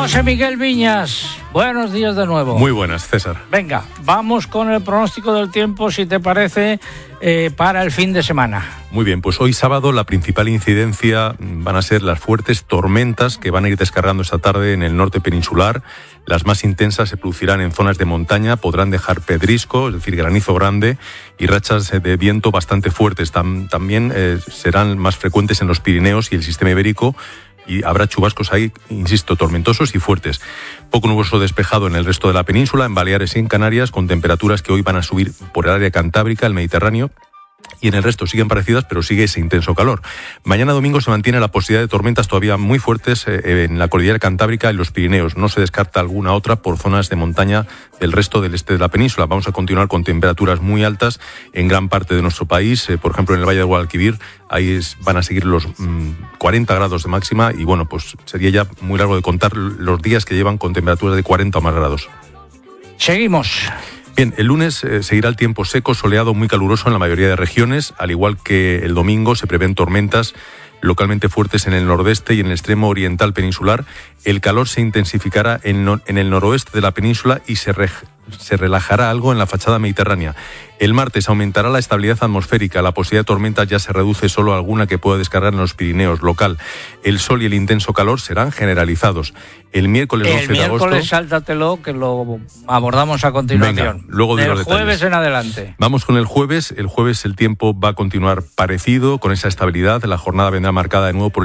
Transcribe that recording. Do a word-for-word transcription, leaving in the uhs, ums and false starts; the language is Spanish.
José Miguel Viñas, buenos días de nuevo. Muy buenas, César. Venga, vamos con el pronóstico del tiempo, si te parece, eh, para el fin de semana. Muy bien, pues hoy sábado la principal incidencia van a ser las fuertes tormentas que van a ir descargando esta tarde en el norte peninsular. Las más intensas se producirán en zonas de montaña, podrán dejar pedrisco, es decir, granizo grande, y rachas de viento bastante fuertes. Tam- también eh, serán más frecuentes en los Pirineos y el sistema ibérico, y habrá chubascos ahí, insisto, tormentosos y fuertes. Poco nuboso despejado en el resto de la península, en Baleares y en Canarias, con temperaturas que hoy van a subir por el área cantábrica, el Mediterráneo, y en el resto siguen parecidas, pero sigue ese intenso calor. Mañana domingo se mantiene la posibilidad de tormentas todavía muy fuertes eh, en la cordillera cantábrica y los Pirineos. No se descarta alguna otra por zonas de montaña del resto del este de la península. Vamos a continuar con temperaturas muy altas en gran parte de nuestro país. Eh, por ejemplo, en el Valle de Guadalquivir, ahí es, van a seguir los mmm, cuarenta grados de máxima, y bueno, pues sería ya muy largo de contar los días que llevan con temperaturas de cuarenta o más grados. Seguimos. Bien, el lunes eh, seguirá el tiempo seco, soleado, muy caluroso en la mayoría de regiones. Al igual que el domingo, se prevén tormentas localmente fuertes en el nordeste y en el extremo oriental peninsular. El calor se intensificará en, no, en el noroeste de la península y se, re, se relajará algo en la fachada mediterránea. El martes aumentará la estabilidad atmosférica. La posibilidad de tormentas ya se reduce solo a alguna que pueda descargar en los Pirineos local. El sol y el intenso calor serán generalizados. El miércoles doce de agosto... El miércoles sáltatelo, que lo abordamos a continuación. Venga, luego digo Del los detalles. Jueves en adelante. Vamos con el jueves. El jueves el tiempo va a continuar parecido, con esa estabilidad. La jornada vendrá marcada de nuevo por